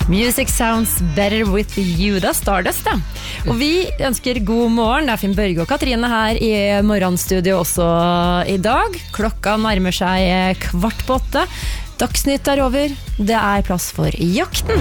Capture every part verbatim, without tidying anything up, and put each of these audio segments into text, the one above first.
Music sounds better with you, da Stardust da. Og vi ønsker god morgen, det er Finn Børge og Katrine her i morgenstudio også i dag. Klokka nærmer seg kvart på åtte. Dagsnytt er over, det er plass for jakten.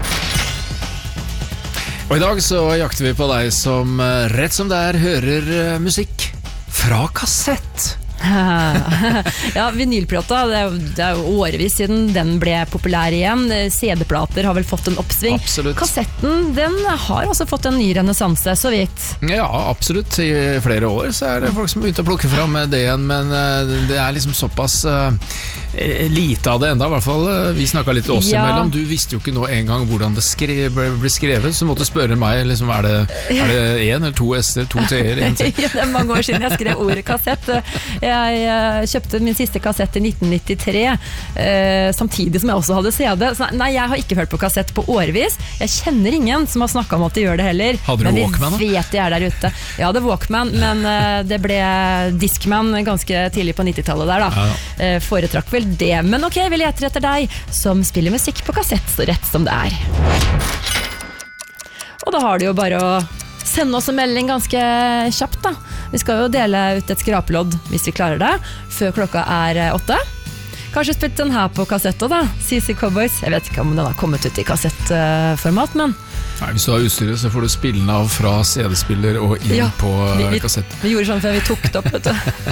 Og i dag så jakter vi på deg som rett som det er hører musikk fra kassett. Ja, vinylplata, det er, det er jo årevis siden den ble populær igjen. C D-plater har vel fått en oppsving. Absolutt. Kassetten, den har også fått en ny renessanse, så vidt. Ja, absolutt. I flere år så er det folk som begynte å plukke fram det igjen, men det er liksom såpass uh, lite av det enda, i hvert fall. Vi snakket litt oss Ja. imellom. Du visste jo ikke nå en gang hvordan det skrev, ble, ble skrevet, så måtte du spørre meg, liksom, er det, er det en eller to S-er, to T-er, en T? Ja, det er mange år siden jeg skrev ordet kassett. Jeg uh, kjøpte min siste kassett i nitten nittitre, uh, samtidig som jeg også hadde C D. Så nei, jeg har ikke hørt på kassett på årevis. Jeg kjenner ingen som har snakket om at de gjør det heller. Hadde du men Walkman da? vi vet de er der ute. Ja, det er Walkman, men uh, det ble Discman ganske tidlig på nittitallet der da. Ja. Uh, foretrakk vel det. Men ok, vi leter etter deg som spiller musikk på kassett så rett som det er. Og da har du jo bare å sende oss en melding ganske kjapt da. Vi skal jo dele ut et skraplodd hvis vi klarer det, før klokka er åtte. Kanskje spilt den her på kassett også da, C C Cowboys. Jeg vet ikke om den har kommet ut i kassettformat, men... Nei, hvis du har utstyret så får du spille den av fra C D-spiller og inn Ja, på vi, vi, kassett. vi gjorde sånn før vi tok det opp, vet du.